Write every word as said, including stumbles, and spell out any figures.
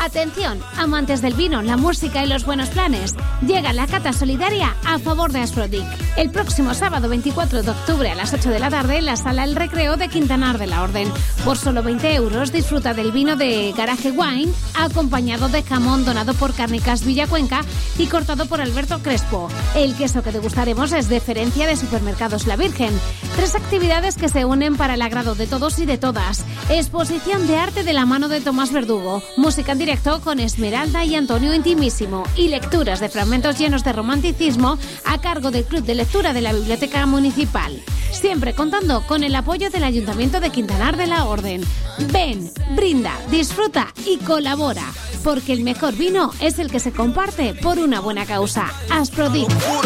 Atención, amantes del vino, la música y los buenos planes. Llega la cata solidaria a favor de Asprodic. El próximo sábado veinticuatro de octubre a las ocho de la tarde en la Sala El Recreo de Quintanar de la Orden. Por solo veinte euros disfruta del vino de Garage Wine, acompañado de jamón donado por Cárnicas Villacuenca y cortado por Alberto Crespo. El queso que degustaremos es de Ferencia de Supermercados La Virgen. Tres actividades que se unen para el agrado de todos y de todas. Exposición de arte de la mano de Tomás Verdugo. Música en directo con Esmeralda y Antonio Intimísimo. Y lecturas de fragmentos llenos de romanticismo a cargo del Club de Lectura de la Biblioteca Municipal. Siempre contando con el apoyo del Ayuntamiento de Quintanar de la Orden. Ven, brinda, disfruta y colabora. Porque el mejor vino es el que se comparte por una buena causa. Asprodic.